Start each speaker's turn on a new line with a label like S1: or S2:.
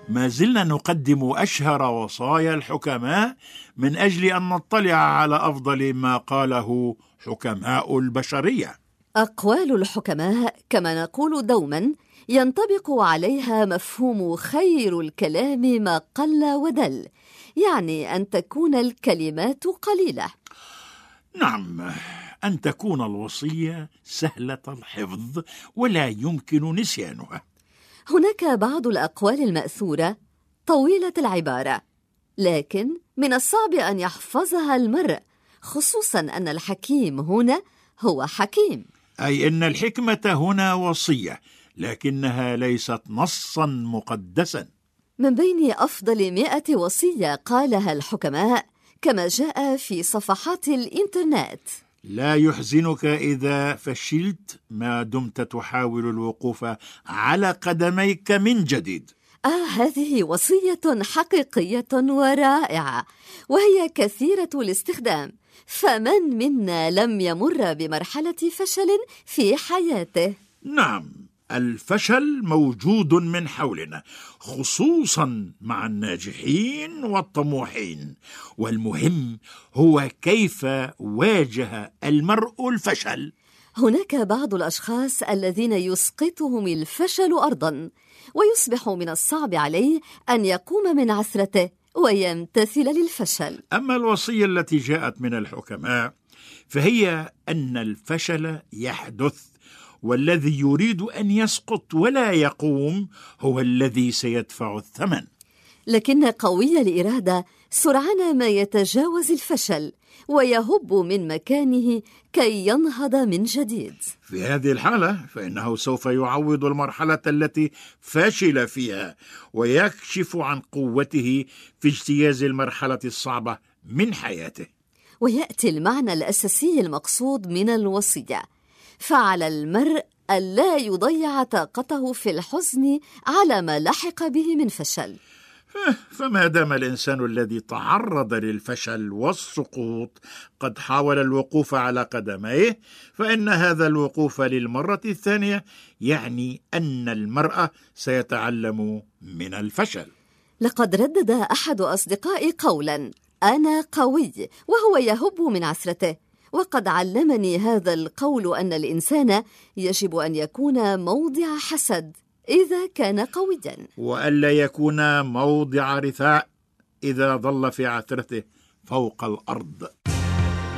S1: ما زلنا نقدم أشهر وصايا الحكماء من أجل أن نطلع على أفضل ما قاله حكماء البشرية.
S2: أقوال الحكماء كما نقول دوما ينطبق عليها مفهوم خير الكلام ما قل ودل، يعني أن تكون الكلمات قليلة.
S1: نعم، أن تكون الوصية سهلة الحفظ ولا يمكن نسيانها.
S2: هناك بعض الأقوال المأثورة طويلة العبارة، لكن من الصعب أن يحفظها المرء، خصوصا أن الحكيم هنا هو حكيم،
S1: أي أن الحكمة هنا وصية، لكنها ليست نصا مقدسا.
S2: من بين أفضل 100 وصية قالها الحكماء كما جاء في صفحات الإنترنت:
S1: لا يحزنك إذا فشلت ما دمت تحاول الوقوف على قدميك من جديد.
S2: هذه وصية حقيقية ورائعة، وهي كثيرة الاستخدام، فمن منا لم يمر بمرحلة فشل في حياته؟
S1: نعم، الفشل موجود من حولنا، خصوصا مع الناجحين والطموحين، والمهم هو كيف واجه المرء الفشل.
S2: هناك بعض الأشخاص الذين يسقطهم الفشل أرضاً، ويصبح من الصعب عليه أن يقوم من عثرته ويمتثل للفشل.
S1: أما الوصية التي جاءت من الحكماء فهي أن الفشل يحدث، والذي يريد أن يسقط ولا يقوم هو الذي سيدفع الثمن.
S2: لكن قوي الإرادة سرعان ما يتجاوز الفشل ويهب من مكانه كي ينهض من جديد.
S1: في هذه الحالة فإنه سوف يعوض المرحلة التي فشل فيها، ويكشف عن قوته في اجتياز المرحلة الصعبة من حياته.
S2: ويأتي المعنى الأساسي المقصود من الوصية، فعلى المرء ألا يضيع طاقته في الحزن على ما لحق به من فشل.
S1: فما دام الإنسان الذي تعرض للفشل والسقوط قد حاول الوقوف على قدميه، فإن هذا الوقوف للمرة الثانية يعني أن المرء سيتعلم من الفشل.
S2: لقد ردد أحد أصدقائي قولا: أنا قوي، وهو يهب من عثرته. وقد علمني هذا القول أن الإنسان يجب أن يكون موضع حسد إذا كان قويا،
S1: وألا يكون موضع رثاء إذا ظل في عثرته فوق الأرض.